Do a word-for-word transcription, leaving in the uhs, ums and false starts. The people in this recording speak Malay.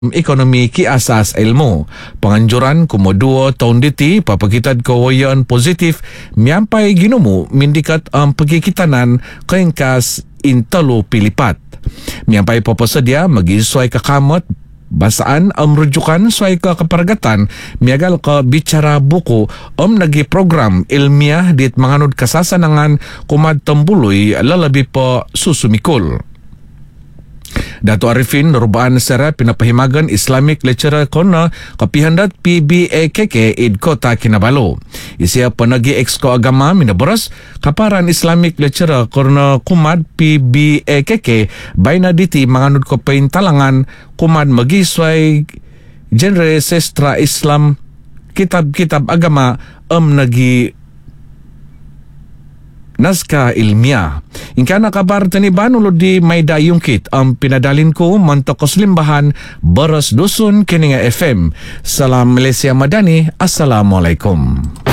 ekonomi ki asas ilmu. Penganjuran kumoduo tahun diti papakitad kawayan positif miampai ginumu mindikat ang um, pagkikitanan kaingkas intalo pilipat. Miampai papasadya magisuay kakamot basaan ang rujukan suay ka kaparagatan miagal ka bicara buku om nagi program ilmiah dit manganod kasasanangan kumad tambuloy lalabi pa susumikol. Dato Arifin Nurbaan Sera pinapahimagan Islamic Lecturer Corner kapihandat P B A K K id Kota Kinabalu. Isiya panagi ex ko agama minaboras kaparan Islamic Lecturer Corner kumad P B A K K bayna diti manganod ko paintalangan kumad magisway genre sestra Islam kitab-kitab agama am nagi naska ilmiah. Ingka na kabar taniban ulod di may dayungkit ang pinadalin ko mantok limbahan Baras Dusun Kininga F M. Salam Malaysia Madani. Assalamualaikum.